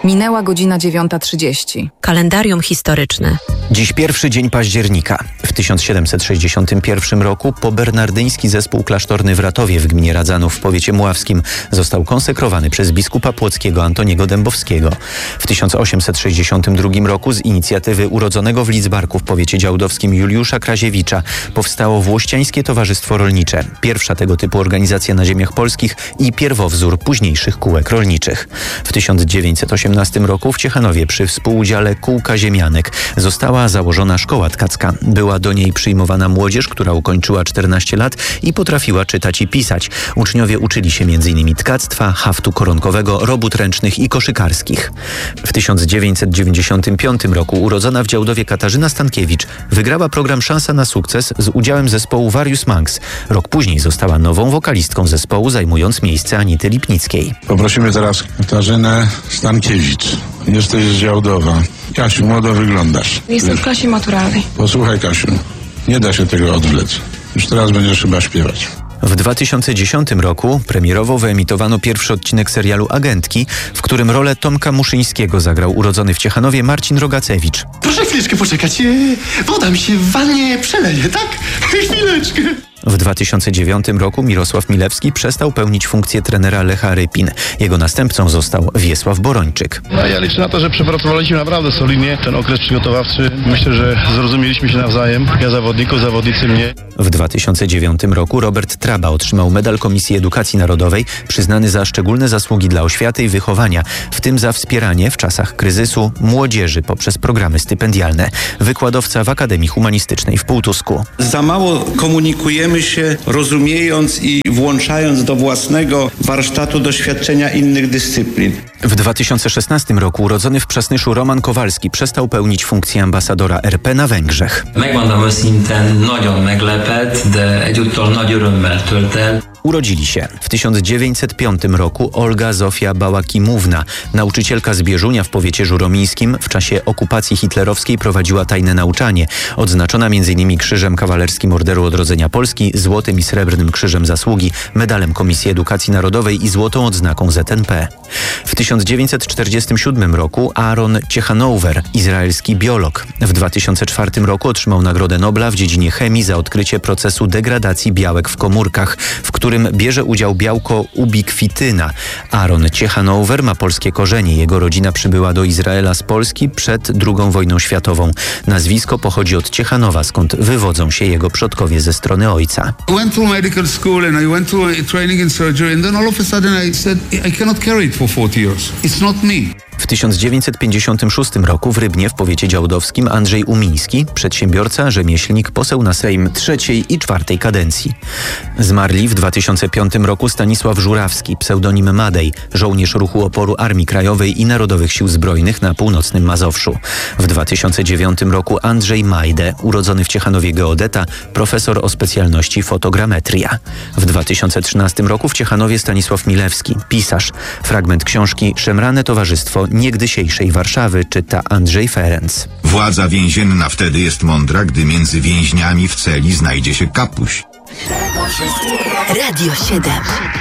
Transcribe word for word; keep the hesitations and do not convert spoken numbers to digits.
Minęła godzina dziewiąta trzydzieści. Kalendarium historyczne. Dziś pierwszy dzień października. W tysiąc siedemset sześćdziesiątym pierwszym roku pobernardyński zespół klasztorny w Ratowie w gminie Radzanów w powiecie mławskim został konsekrowany przez biskupa płockiego Antoniego Dębowskiego. W tysiąc osiemset sześćdziesiątym drugim roku z inicjatywy urodzonego w Lidzbarku w powiecie działdowskim Juliusza Kraziewicza powstało Włościańskie Towarzystwo Rolnicze, pierwsza tego typu organizacja na ziemiach polskich i pierwowzór późniejszych kółek rolniczych. W tysiąc dziewięćset osiemnastym roku w Ciechanowie przy współudziale Kółka Ziemianek została założona szkoła tkacka. Była do niej przyjmowana młodzież, która ukończyła czternaście lat i potrafiła czytać i pisać. Uczniowie uczyli się m.in. tkactwa, haftu koronkowego, robót ręcznych i koszykarskich. W tysiąc dziewięćset dziewięćdziesiątym piątym roku urodzona w Działdowie Katarzyna Stankiewicz wygrała program Szansa na sukces z udziałem zespołu Various Monks. Rok później została nową wokalistką zespołu, zajmując miejsce Anity Lipnickiej. Poprosimy teraz Katarzynę Stankiewicz. Jesteś z Działdowa. Kasiu, młodo wyglądasz. Jestem w klasie maturalnej. Posłuchaj, Kasiu, nie da się tego odwlec. Już teraz będziesz chyba śpiewać. W dwa tysiące dziesiątym roku premierowo wyemitowano pierwszy odcinek serialu Agentki, w którym rolę Tomka Muszyńskiego zagrał urodzony w Ciechanowie Marcin Rogacewicz. Proszę chwileczkę poczekać. Woda mi się w wannie przeleje, tak? Chwileczkę. W dwa tysiące dziewiątym roku Mirosław Milewski przestał pełnić funkcję trenera Lecha Rypin. Jego następcą został Wiesław Borończyk. No, ja liczę na to, że przepracowaliśmy naprawdę solidnie ten okres przygotowawczy. Myślę, że zrozumieliśmy się nawzajem. Ja zawodników, zawodnicy mnie. W dwa tysiące dziewiątym roku Robert Traba otrzymał medal Komisji Edukacji Narodowej, przyznany za szczególne zasługi dla oświaty i wychowania, w tym za wspieranie w czasach kryzysu młodzieży poprzez programy stypendialne. Wykładowca w Akademii Humanistycznej w Półtusku. Za mało komunikujemy się, rozumiejąc i włączając do własnego warsztatu doświadczenia innych dyscyplin. W dwa tysiące szesnastym roku urodzony w Przasnyszu Roman Kowalski przestał pełnić funkcję ambasadora R P na Węgrzech. Megmondom őszintén, nagyon meglepett, de egyúttal nagy örömmel tölt el. Urodzili się w tysiąc dziewięćset piątym roku Olga Zofia Bałakimówna, nauczycielka z Bieżunia w powiecie żuromińskim. W czasie okupacji hitlerowskiej prowadziła tajne nauczanie. Odznaczona m.in. Krzyżem Kawalerskim Orderu Odrodzenia Polski, Złotym i Srebrnym Krzyżem Zasługi, Medalem Komisji Edukacji Narodowej i Złotą Odznaką Z N P. W tysiąc dziewięćset czterdziestym siódmym roku Aaron Ciechanover, izraelski biolog. W dwa tysiące czwartym roku otrzymał Nagrodę Nobla w dziedzinie chemii za odkrycie procesu degradacji białek w komórkach, w którym bierze udział białko ubikwityna. Aaron Ciechanover ma polskie korzenie. Jego rodzina przybyła do Izraela z Polski przed drugą wojną światową. Nazwisko pochodzi od Ciechanowa, skąd wywodzą się jego przodkowie ze strony ojca. Went through medical school and I went through training in surgery and then all of a sudden I said I cannot carry it for forty years. It's not me. W tysiąc dziewięćset pięćdziesiątym szóstym roku w Rybnie w powiecie działdowskim Andrzej Umiński, przedsiębiorca, rzemieślnik, poseł na Sejm trzeciej i czwartej kadencji. Zmarli w dwa tysiące piątym roku Stanisław Żurawski, pseudonim Madej, żołnierz ruchu oporu Armii Krajowej i Narodowych Sił Zbrojnych na północnym Mazowszu. W dwa tysiące dziewiątym roku Andrzej Majde, urodzony w Ciechanowie geodeta, profesor o specjalności fotogrametria. W dwa tysiące trzynastym roku w Ciechanowie Stanisław Milewski, pisarz. Fragment książki Szemrane Towarzystwo niegdysiejszej Warszawy czyta Andrzej Ferenc. Władza więzienna wtedy jest mądra, gdy między więźniami w celi znajdzie się kapuś. Radio siedem.